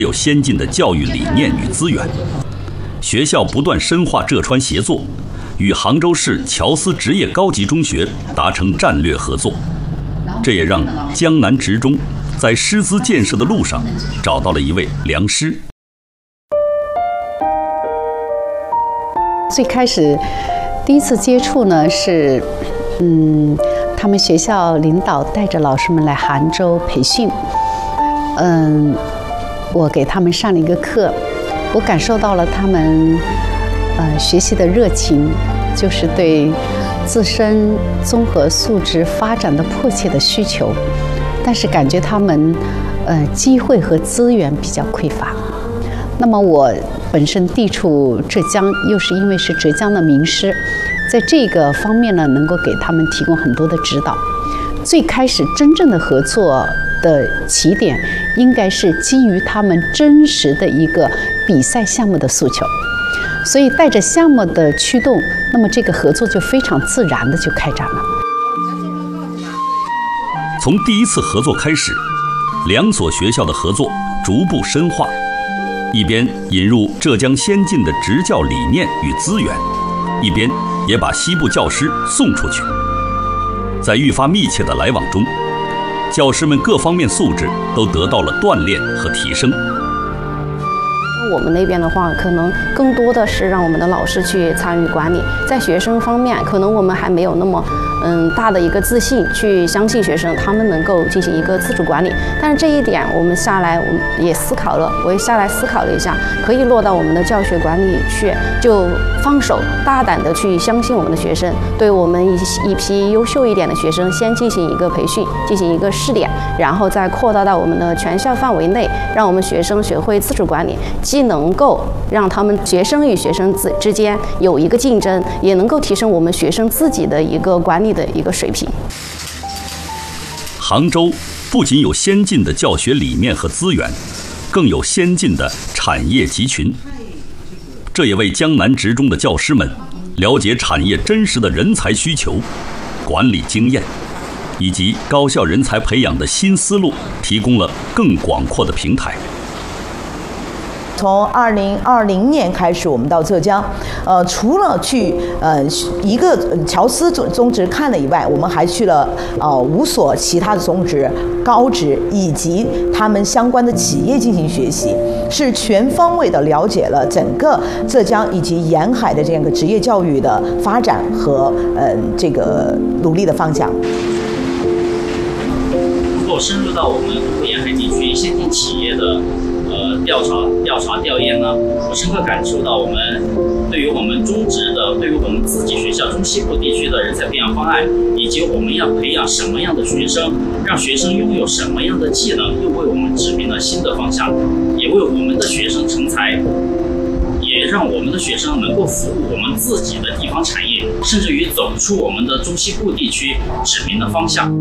有先进的教育理念与资源。学校不断深化浙川协作，与杭州市乔司职业高级中学达成战略合作，这也让江南职中在师资建设的路上找到了一位良师。 最开始第一次接触呢是，他们学校领导带着老师们来杭州培训，我给他们上了一个课，我感受到了他们学习的热情，就是对自身综合素质发展的迫切的需求，但是感觉他们机会和资源比较匮乏。那么我本身地处浙江，又是因为是浙江的名师，在这个方面呢，能够给他们提供很多的指导。最开始真正的合作的起点，应该是基于他们真实的一个比赛项目的诉求，所以带着项目的驱动，那么这个合作就非常自然的就开展了。 从第一次合作开始，两所学校的合作逐步深化，一边引入浙江先进的职教理念与资源，一边也把西部教师送出去。在愈发密切的来往中，教师们各方面素质都得到了锻炼和提升。 我们那边的话，可能更多的是让我们的老师去参与管理，在学生方面，可能我们还没有那么大的一个自信去相信学生他们能够进行一个自主管理。但是这一点我们下来，我们也思考了，我也下来思考了一下，可以落到我们的教学管理去，就放手大胆的去相信我们的学生，对我们一批优秀一点的学生先进行一个培训，进行一个试点，然后再扩大到我们的全校范围内，让我们学生学会自主管理，既能够让他们学生与学生之间有一个竞争，也能够提升我们学生自己的一个管理的一个水平。 杭州不仅有先进的教学理念和资源，更有先进的产业集群，这也为江南职中的教师们了解产业真实的人才需求、管理经验以及高校人才培养的新思路提供了更广阔的平台。 从2020年开始，我们到浙江，除了去一个乔司中职看了以外，我们还去了5所其他的中职、高职以及他们相关的企业进行学习，是全方位的了解了整个浙江以及沿海的这样一个职业教育的发展和这个努力的方向。 如果深入到我们东部沿海地区先进企业的调研呢，我深刻感受到我们对于我们中职的，对于我们自己学校中西部地区的人才培养方案，以及我们要培养什么样的学生，让学生拥有什么样的技能，又为我们指明了新的方向，也为我们的学生成才，也让我们的学生能够服务我们自己的地方产业，甚至于走出我们的中西部地区指明的方向。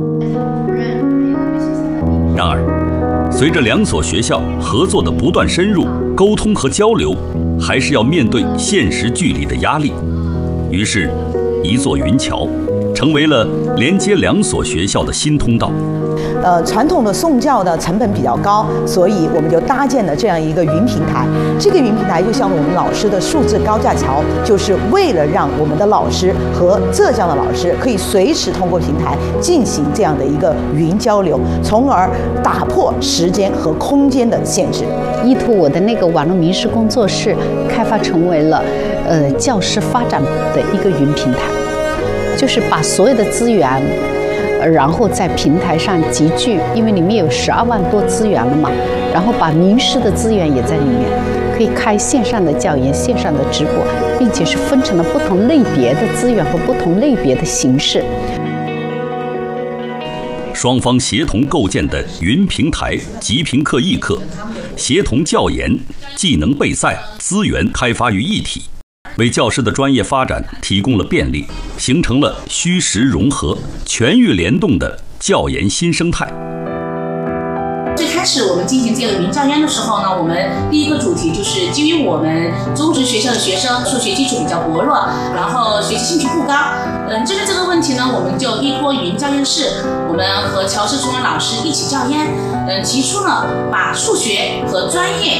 然而，随着两所学校合作的不断深入，沟通和交流还是要面对现实距离的压力。于是，一座云桥成为了连接两所学校的新通道。 传统的送教的成本比较高，所以我们就搭建了这样一个云平台。这个云平台就像我们老师的数字高架桥，就是为了让我们的老师和浙江的老师可以随时通过平台进行这样的一个云交流，从而打破时间和空间的限制。 意图我的那个网络名师工作室开发成为了教师发展的一个云平台，就是把所有的资源然后在平台上集聚，因为里面有12万多资源了嘛，然后把名师的资源也在里面，可以开线上的教研、线上的直播，并且是分成了不同类别的资源和不同类别的形式。 双方协同构建的云平台，即评课议课，协同教研、技能备赛、资源开发于一体，为教师的专业发展提供了便利，形成了虚实融合、全域联动的教研新生态。 最开始始我们进行这个云教研的时候呢，我们第一个主题就是基于我们中职学校的学生数学基础比较薄弱，然后学习兴趣不高，针对这个问题呢，我们就依托云教研室，我们和乔氏中文老师一起教研，提出了把数学和专业